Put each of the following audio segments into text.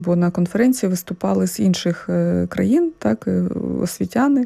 Бо на конференції виступали з інших країн, так, освітяни.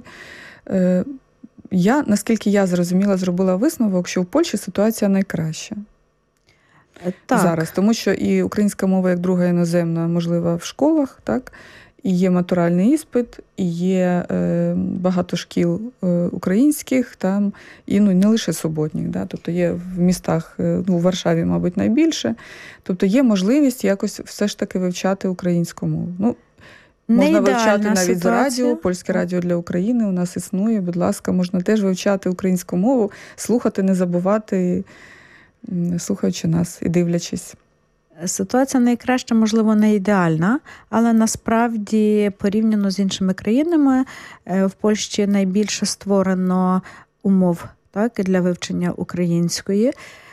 Наскільки я зрозуміла, зробила висновок, що в Польщі ситуація найкраща. Так. Зараз, тому що і українська мова як друга іноземна можлива в школах, так, і є матуральний іспит, і є багато шкіл українських, там, і не лише суботніх, да, тобто є в містах, у Варшаві, мабуть, найбільше, тобто є можливість якось все ж таки вивчати українську мову. Можна вивчати навіть з радіо, Польське радіо для України у нас існує, будь ласка, можна теж вивчати українську мову, слухати, не забувати, слухаючи нас і дивлячись. Ситуація найкраща, можливо, не ідеальна, але насправді, порівняно з іншими країнами, в Польщі найбільше створено умов, так, для вивчення української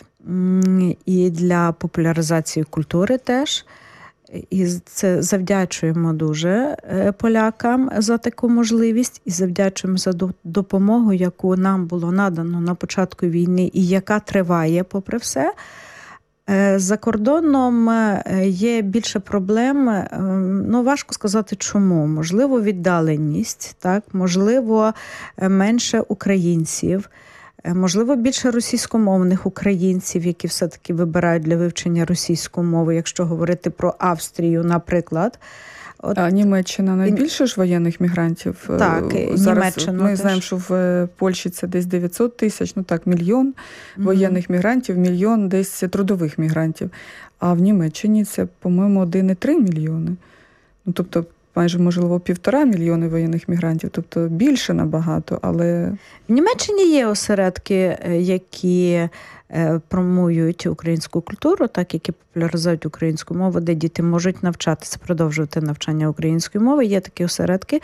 і для популяризації культури теж. І це завдячуємо дуже полякам за таку можливість і завдячуємо за допомогу, яку нам було надано на початку війни і яка триває попри все. За кордоном є більше проблем, важко сказати чому. Можливо, віддаленість, так? Можливо, менше українців, можливо, більше російськомовних українців, які все-таки вибирають для вивчення російської мови, якщо говорити про Австрію, наприклад. А Німеччина найбільше ж воєнних мігрантів? Так, зараз Німеччина ми теж. знаємо, що в Польщі це десь 900 тисяч, мільйон воєнних мігрантів, мільйон десь трудових мігрантів. А в Німеччині це, по-моєму, 1,3 мільйони. Тобто, майже, можливо, 1,5 мільйони воєнних мігрантів, тобто більше набагато, але... В Німеччині є осередки, які промують українську культуру, так, які популяризують українську мову, де діти можуть навчатися, продовжувати навчання української мови. Є такі осередки,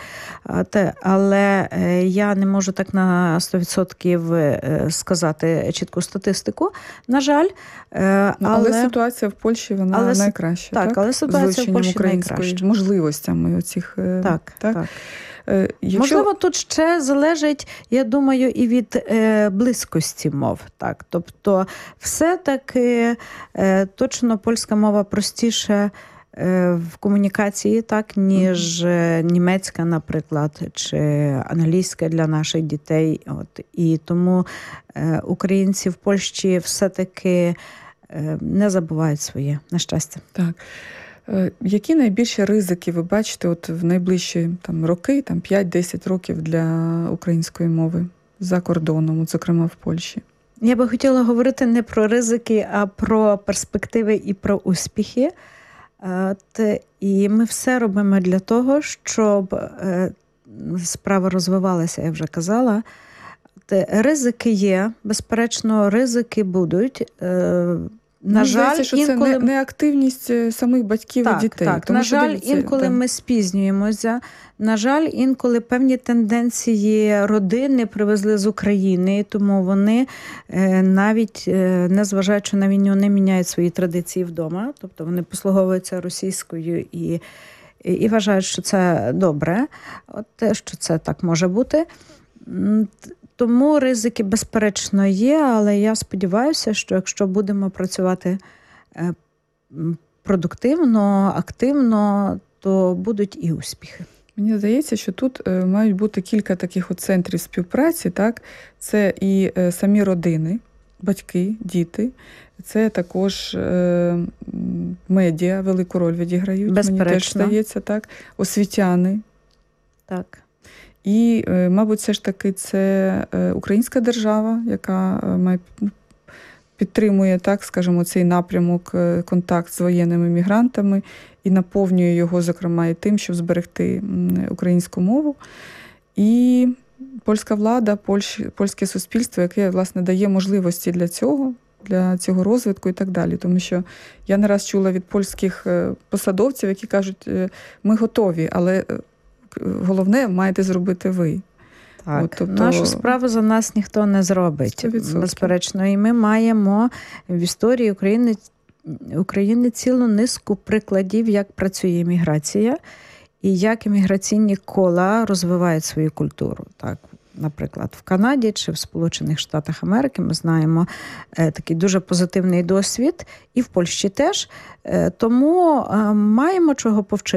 але я не можу так на 100% сказати чітку статистику, на жаль. Але ситуація в Польщі, вона найкраща, так? Але ситуація в Польщі найкраща. Можливостями оцих... Так. Можливо, тут ще залежить, я думаю, і від близькості мов. Так? Тобто, все-таки точно польська мова простіша в комунікації, так, ніж німецька, наприклад, чи англійська для наших дітей. І тому українці в Польщі все-таки не забувають своє, на щастя. Так. Які найбільші ризики ви бачите в найближчі роки, 5-10 років для української мови за кордоном, зокрема в Польщі? Я би хотіла говорити не про ризики, а про перспективи і про успіхи. І ми все робимо для того, щоб справа розвивалася, я вже казала. Ризики є, безперечно, ризики будуть. На жаль, що інколи... це не активність самих батьків і дітей. Так, тому, на жаль, інколи ми спізнюємося. На жаль, інколи певні тенденції родини привезли з України, тому вони навіть, незважаючи на війну, не міняють свої традиції вдома. Тобто вони послуговуються російською і вважають, що це добре, що це так може бути. Тому ризики, безперечно, є, але я сподіваюся, що якщо будемо працювати продуктивно, активно, то будуть і успіхи. Мені здається, що тут мають бути кілька таких центрів співпраці, так? Це і самі родини, батьки, діти, це також медіа велику роль відіграють, безперечно. Мені теж здається, так? Освітяни. Так. І, мабуть, все ж таки це українська держава, яка підтримує, так, скажімо, цей напрямок, контакт з воєнними мігрантами і наповнює його, зокрема, і тим, щоб зберегти українську мову. І польська влада, польське суспільство, яке, власне, дає можливості для цього розвитку і так далі. Тому що я не раз чула від польських посадовців, які кажуть, ми готові, але головне маєте зробити ви. Так, тобто... нашу справу за нас ніхто не зробить, 100%. Безперечно. І ми маємо в історії України цілу низку прикладів, як працює міграція і як імміграційні кола розвивають свою культуру. Так. наприклад, в Канаді чи в Сполучених Штатах Америки ми знаємо такий дуже позитивний досвід, і в Польщі теж. Тому маємо чого повчити.